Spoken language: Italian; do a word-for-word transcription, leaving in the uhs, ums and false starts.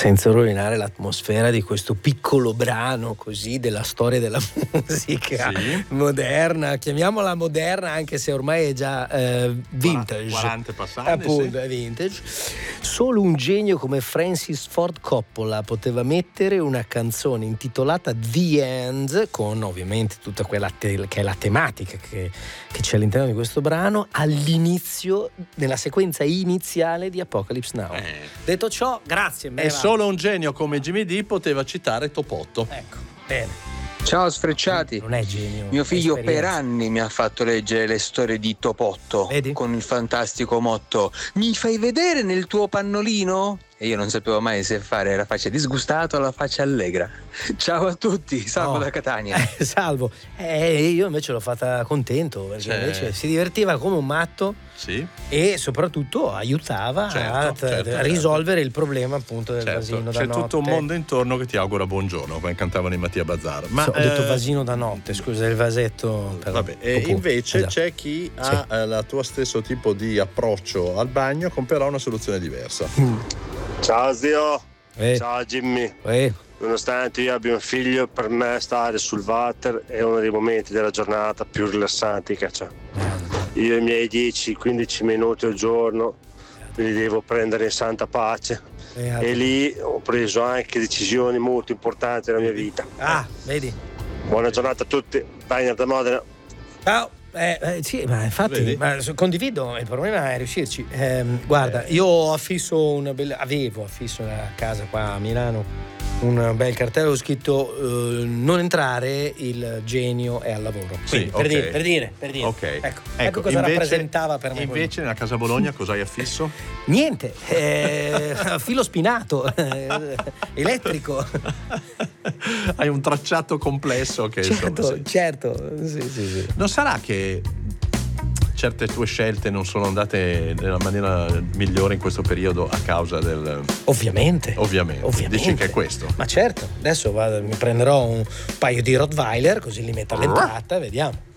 senza rovinare l'atmosfera di questo piccolo brano così della storia della musica sì. moderna, chiamiamola moderna anche se ormai è già eh, vintage, quaranta passati, appunto sì. è vintage. Solo un genio come Francis Ford Coppola poteva mettere una canzone intitolata The End, con ovviamente tutta quella te- che è la tematica che, che c'è all'interno di questo brano, all'inizio, nella sequenza iniziale di Apocalypse Now. Eh. Detto ciò, grazie. E solo un genio come Jimmy D poteva citare Topotto. Ecco, bene. Ciao sfrecciati. Non è genio. Mio figlio per anni mi ha fatto leggere le storie di Topotto. Vedi? Con il fantastico motto: mi fai vedere nel tuo pannolino? E io non sapevo mai se fare la faccia disgustata o la faccia allegra. Ciao a tutti, salvo oh. da Catania. Eh, salvo. Eh, io invece l'ho fatta contento perché C'è... invece si divertiva come un matto. Sì. E soprattutto aiutava certo, a, certo, a certo. risolvere il problema appunto del certo. vasino da C'è notte. tutto un mondo intorno che ti augura buongiorno, come cantavano i Mattia Bazzar. Ma so, ho detto eh... vasino da notte, scusa, il vasetto. Per... Vabbè, e invece esatto. c'è chi ha sì. eh, la tuo stesso tipo di approccio al bagno, con però una soluzione diversa. Mm. Ciao zio, eh. ciao Jimmy. Eh. Nonostante io abbia un figlio, per me stare sul water è uno dei momenti della giornata più rilassanti che c'è. Io i miei dieci quindici minuti al giorno li devo prendere in santa pace eh, e lì ho preso anche decisioni molto importanti nella mia vita. Ah, vedi? Buona giornata a tutti, Bagner da Modena. Ciao. Eh, eh, sì, ma infatti ma condivido, il problema è riuscirci. Eh, guarda, io ho affisso una bella, avevo affisso una casa qua a Milano, un bel cartello scritto uh, non entrare, il genio è al lavoro. Quindi, sì, per, okay. dire, per dire, per dire. Okay. Ecco, ecco, ecco cosa invece, rappresentava per me. Invece quello. Nella casa Bologna cosa hai affisso? Niente, eh, filo spinato, eh, elettrico. Hai un tracciato complesso che certo, insomma, sì. certo, sì, sì, sì. Non sarà che certe tue scelte non sono andate nella maniera migliore in questo periodo a causa del... Ovviamente. Ovviamente. Ovviamente. Dici che è questo? Ma certo, adesso vado, mi prenderò un paio di Rottweiler così li metto all'entrata e vediamo.